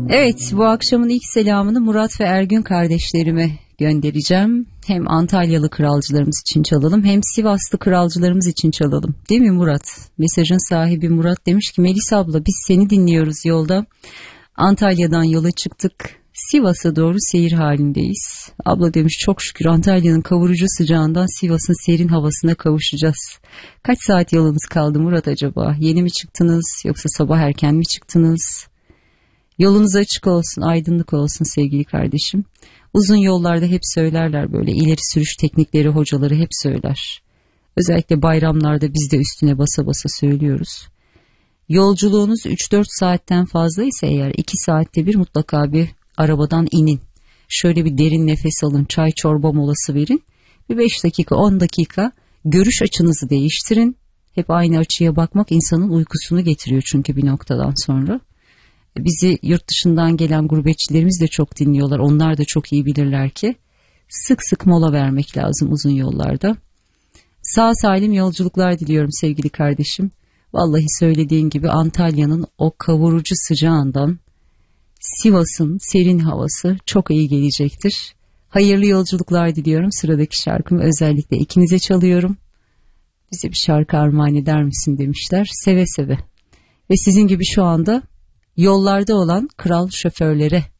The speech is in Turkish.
Evet, bu akşamın ilk selamını Murat ve Ergün kardeşlerime göndereceğim. Hem Antalyalı kralcılarımız için çalalım, hem Sivaslı kralcılarımız için çalalım. Değil mi Murat? Mesajın sahibi Murat demiş ki Melis abla, biz seni dinliyoruz yolda. Antalya'dan yola çıktık. Sivas'a doğru seyir halindeyiz. Abla demiş, çok şükür Antalya'nın kavurucu sıcağından Sivas'ın serin havasına kavuşacağız. Kaç saat yolunuz kaldı Murat acaba? Yeni mi çıktınız yoksa sabah erken mi çıktınız? Yolunuz açık olsun, aydınlık olsun sevgili kardeşim. Uzun yollarda hep söylerler, böyle ileri sürüş teknikleri hocaları hep söyler. Özellikle bayramlarda biz de üstüne basa basa söylüyoruz. Yolculuğunuz 3-4 saatten fazlaysa eğer 2 saatte bir mutlaka bir arabadan inin. Şöyle bir derin nefes alın, çay çorba molası verin. Bir 5 dakika 10 dakika görüş açınızı değiştirin. Hep aynı açıya bakmak insanın uykusunu getiriyor çünkü bir noktadan sonra. Bizi yurt dışından gelen gurbetçilerimiz de çok dinliyorlar. Onlar da çok iyi bilirler ki sık sık mola vermek lazım uzun yollarda. Sağ salim yolculuklar diliyorum sevgili kardeşim. Vallahi söylediğin gibi Antalya'nın o kavurucu sıcağından Sivas'ın serin havası çok iyi gelecektir. Hayırlı yolculuklar diliyorum. Sıradaki şarkımı özellikle ikinize çalıyorum. Bize bir şarkı armağan eder misin demişler. Seve seve. Ve sizin gibi şu anda yollarda olan kral şoförlere